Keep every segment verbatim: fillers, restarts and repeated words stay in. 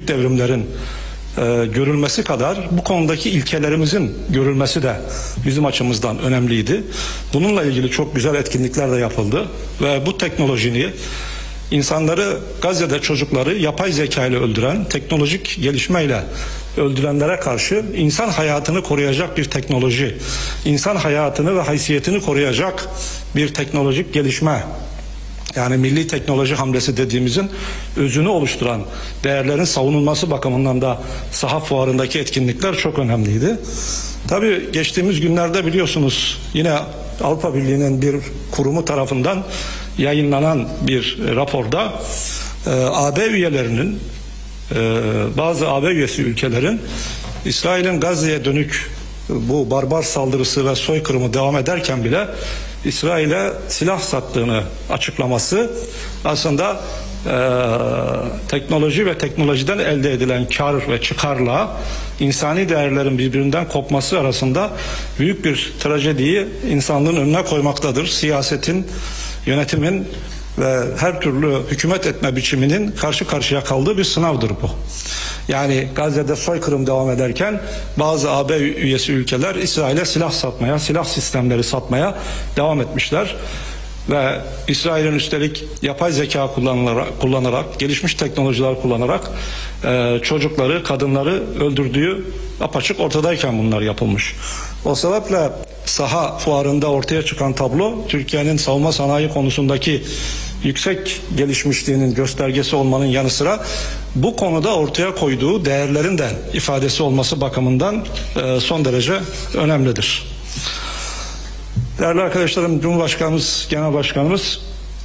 büyük devrimlerin e, görülmesi kadar bu konudaki ilkelerimizin görülmesi de bizim açımızdan önemliydi. Bununla ilgili çok güzel etkinlikler de yapıldı ve bu teknolojini, insanları, Gazze'de çocukları yapay zeka ile öldüren, teknolojik gelişmeyle öldürenlere karşı insan hayatını koruyacak bir teknoloji, insan hayatını ve haysiyetini koruyacak bir teknolojik gelişme, yani milli teknoloji hamlesi dediğimizin özünü oluşturan değerlerin savunulması bakımından da saha fuarındaki etkinlikler çok önemliydi. Tabii geçtiğimiz günlerde biliyorsunuz yine Avrupa Birliği'nin bir kurumu tarafından yayınlanan bir raporda e, A B üyelerinin, e, bazı A B üyesi ülkelerin İsrail'in Gazze'ye dönük bu barbar saldırısı ve soykırımı devam ederken bile İsrail'e silah sattığını açıklaması aslında e, teknoloji ve teknolojiden elde edilen kar ve çıkarla insani değerlerin birbirinden kopması arasında büyük bir trajediyi insanlığın önüne koymaktadır. Siyasetin, yönetimin ve her türlü hükümet etme biçiminin karşı karşıya kaldığı bir sınavdır bu. Yani Gazze'de soykırım devam ederken bazı A B üyesi ülkeler İsrail'e silah satmaya, silah sistemleri satmaya devam etmişler. Ve İsrail'in üstelik yapay zeka kullanarak, kullanarak gelişmiş teknolojiler kullanarak e, çocukları, kadınları öldürdüğü apaçık ortadayken bunlar yapılmış. O sebeple saha fuarında ortaya çıkan tablo, Türkiye'nin savunma sanayi konusundaki yüksek gelişmişliğinin göstergesi olmanın yanı sıra bu konuda ortaya koyduğu değerlerin de ifadesi olması bakımından e, son derece önemlidir. Değerli arkadaşlarım, Cumhurbaşkanımız, Genel Başkanımız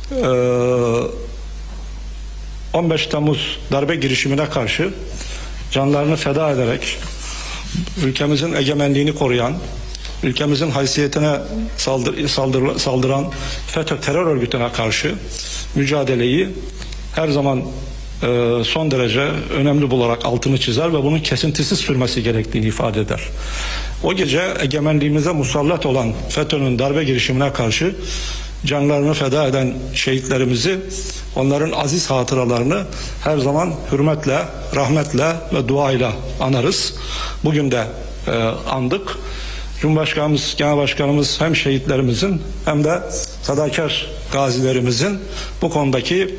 on beş Temmuz darbe girişimine karşı canlarını feda ederek ülkemizin egemenliğini koruyan, ülkemizin haysiyetine saldır, saldır, saldıran FETÖ terör örgütüne karşı mücadeleyi her zaman son derece önemli bularak altını çizer ve bunun kesintisiz sürmesi gerektiğini ifade eder. O gece egemenliğimize musallat olan FETÖ'nün darbe girişimine karşı canlarını feda eden şehitlerimizi, onların aziz hatıralarını her zaman hürmetle, rahmetle ve duayla anarız. Bugün de e, andık. Cumhurbaşkanımız, Genel Başkanımız hem şehitlerimizin hem de sadakar gazilerimizin bu konudaki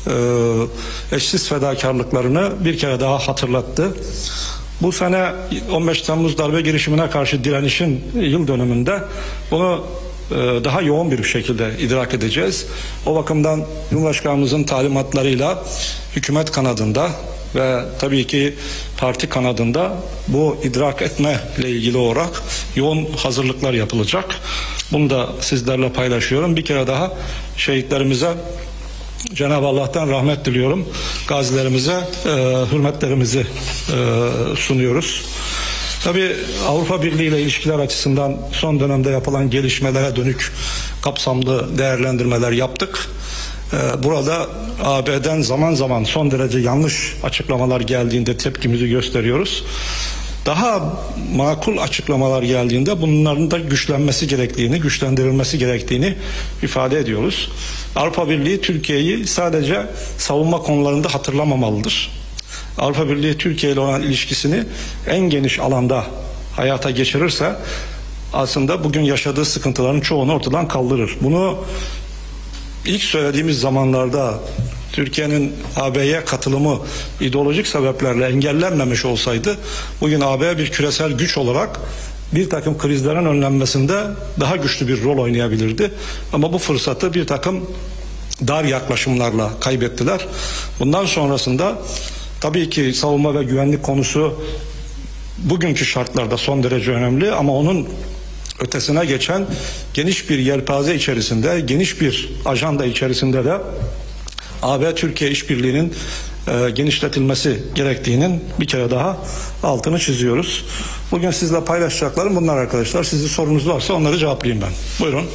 e, eşsiz fedakarlıklarını bir kere daha hatırlattı. Bu sene on beş Temmuz darbe girişimine karşı direnişin yıl dönümünde bunu e, daha yoğun bir şekilde idrak edeceğiz. O bakımdan Cumhurbaşkanımızın talimatlarıyla hükümet kanadında ve tabii ki parti kanadında bu idrak etme ile ilgili olarak yoğun hazırlıklar yapılacak. Bunu da sizlerle paylaşıyorum. Bir kere daha şehitlerimize Cenab-ı Allah'tan rahmet diliyorum. Gazilerimize e, hürmetlerimizi e, sunuyoruz. Tabii Avrupa Birliği ile ilişkiler açısından son dönemde yapılan gelişmelere dönük kapsamlı değerlendirmeler yaptık. E, burada A B'den zaman zaman son derece yanlış açıklamalar geldiğinde tepkimizi gösteriyoruz. Daha makul açıklamalar geldiğinde bunların da güçlenmesi gerektiğini, güçlendirilmesi gerektiğini ifade ediyoruz. Avrupa Birliği Türkiye'yi sadece savunma konularında hatırlamamalıdır. Avrupa Birliği Türkiye ile olan ilişkisini en geniş alanda hayata geçirirse aslında bugün yaşadığı sıkıntıların çoğunu ortadan kaldırır. Bunu ilk söylediğimiz zamanlarda Türkiye'nin A B'ye katılımı ideolojik sebeplerle engellenmemiş olsaydı bugün A B bir küresel güç olarak bir takım krizlerin önlenmesinde daha güçlü bir rol oynayabilirdi. Ama bu fırsatı bir takım dar yaklaşımlarla kaybettiler. Bundan sonrasında tabii ki savunma ve güvenlik konusu bugünkü şartlarda son derece önemli ama onun ötesine geçen geniş bir yelpaze içerisinde, geniş bir ajanda içerisinde de A B-Türkiye işbirliğinin e, genişletilmesi gerektiğinin bir kere daha altını çiziyoruz. Bugün sizle paylaşacaklarım bunlar arkadaşlar. Sizin sorunuz varsa onları cevaplayayım ben. Buyurun.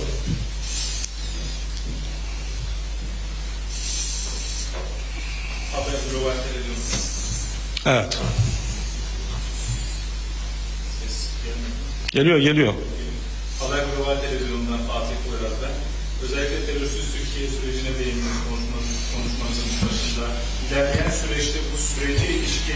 Evet. Geliyor, geliyor. Haber Global Televizyonu'ndan Fatih Poyraz ben. Özellikle terörsüz Türkiye sürecine değindiğiniz konuşmanızın başında ilerleyen süreçte bu sürece ilişkin